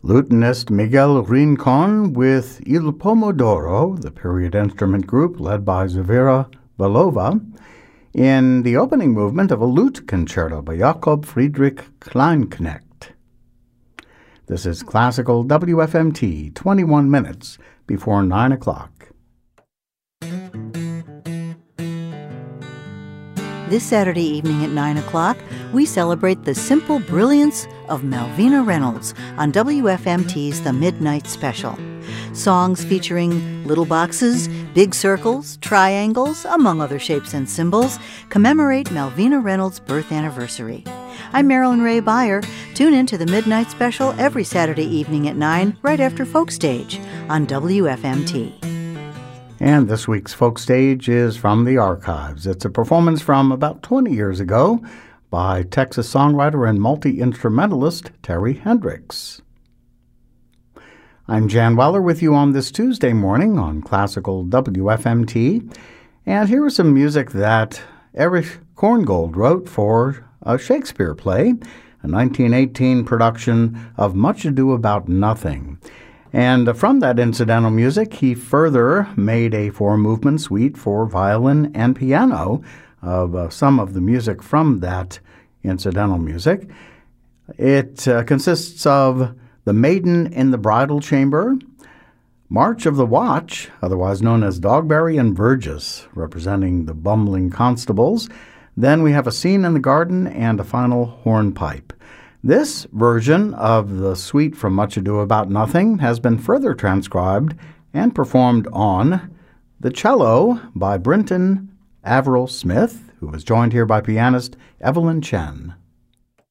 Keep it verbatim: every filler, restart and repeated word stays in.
Lutenist Miguel Rincon with Il Pomodoro, the period instrument group led by Zavira Belova, in the opening movement of a lute concerto by Jakob Friedrich Kleinknecht. This is Classical W F M T, twenty-one minutes before nine o'clock. This Saturday evening at nine o'clock, we celebrate the simple brilliance of Malvina Reynolds on W F M T's The Midnight Special. Songs featuring little boxes, big circles, triangles, among other shapes and symbols, commemorate Malvina Reynolds' birth anniversary. I'm Marilyn Ray Beyer. Tune in to The Midnight Special every Saturday evening at nine, right after Folk Stage on W F M T. And this week's Folk Stage is from the archives. It's a performance from about twenty years ago by Texas songwriter and multi-instrumentalist Terry Hendricks. I'm Jan Weller with you on this Tuesday morning on Classical W F M T, and here is some music that Erich Korngold wrote for a Shakespeare play, a nineteen eighteen production of Much Ado About Nothing. And from that incidental music, he further made a four-movement suite for violin and piano of uh, some of the music from that incidental music. It uh, consists of The Maiden in the Bridal Chamber, March of the Watch, otherwise known as Dogberry and Burgess, representing the bumbling constables. Then we have a scene in the garden and a final hornpipe. This version of the suite from Much Ado About Nothing has been further transcribed and performed on the cello by Brinton Averill Smith, who was joined here by pianist Evelyn Chen.